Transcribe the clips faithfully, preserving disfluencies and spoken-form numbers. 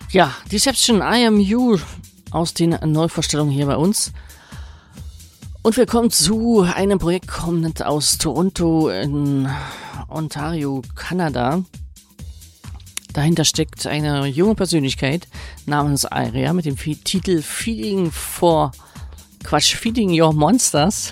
Ja, Deception, I Am You aus den Neuvorstellungen hier bei uns. Und wir kommen zu einem Projekt kommend aus Toronto in Ontario, Kanada. Dahinter steckt eine junge Persönlichkeit namens Aria mit dem Titel Feeding for Quatsch, Feeding Your Monsters.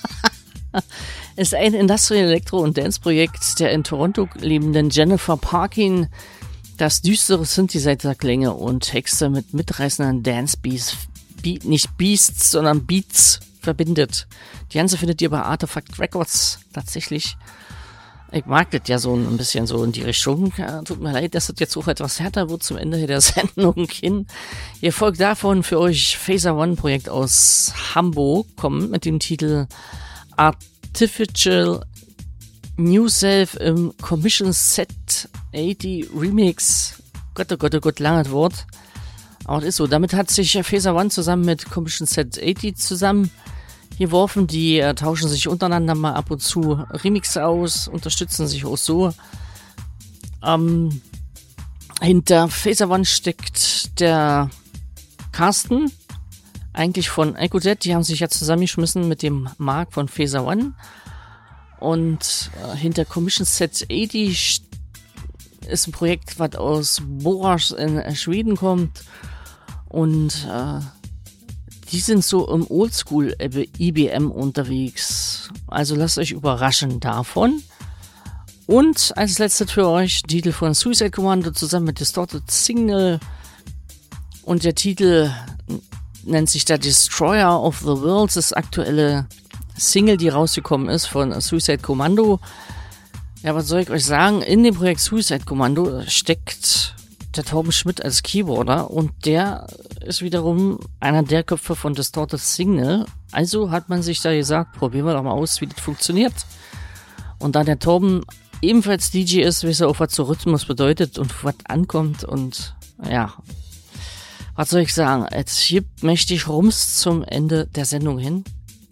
Ist ein Industrial Electro- und Dance-Projekt der in Toronto lebenden Jennifer Parkin, das düstere Synthesizer-Klänge und Texte mit mitreißenden Dance-Beats, Be- nicht Beasts, sondern Beats verbindet. Die ganze findet ihr bei Artifact Records tatsächlich. Ich mag das ja so ein bisschen so in die Richtung. Ja, tut mir leid, dass das jetzt auch etwas härter wird zum Ende der Sendung hin. Ihr folgt davon für euch Phaser One Projekt aus Hamburg, kommt mit dem Titel Artificial New Self im Commission Set achtzig Remix. Gott, oh Gott, oh Gott, langes Wort. Aber das ist so. Damit hat sich Phaser One zusammen mit Commission Set achtzig zusammen geworfen. Die äh, tauschen sich untereinander mal ab und zu Remixe aus, unterstützen sich auch so. Ähm, hinter Phaser One steckt der Carsten, eigentlich von EcoDead. Die haben sich ja zusammengeschmissen mit dem Mark von Phaser One. Und äh, hinter Commission Set achtzig ist ein Projekt, was aus Borås in äh, Schweden kommt. Und äh, die sind so im Oldschool I B M unterwegs. Also lasst euch überraschen davon. Und als letztes für euch Titel von Suicide Commando zusammen mit Distorted Signal. Und der Titel nennt sich der Destroyer of the Worlds, das aktuelle Single, die rausgekommen ist von Suicide Commando. Ja, was soll ich euch sagen? In dem Projekt Suicide Commando steckt der Torben Schmidt als Keyboarder und der ist wiederum einer der Köpfe von Distorted Signal. Also hat man sich da gesagt, probieren wir doch mal aus, wie das funktioniert. Und da der Torben ebenfalls D J ist, weiß er auch, was so Rhythmus bedeutet und was ankommt und ja, was soll ich sagen? Es gibt mächtig Rums zum Ende der Sendung hin.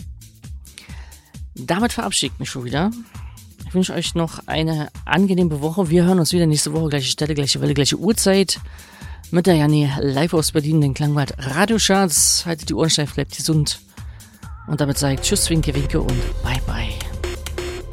Damit verabschiede ich mich schon wieder. Ich wünsche euch noch eine angenehme Woche. Wir hören uns wieder nächste Woche, gleiche Stelle, gleiche Welle, gleiche Uhrzeit. Mit der Janni live aus Berlin, den Klangwald Radioschatz. Haltet die Ohren steif, bleibt gesund. Und damit sage ich Tschüss, Winke, Winke und Bye, Bye.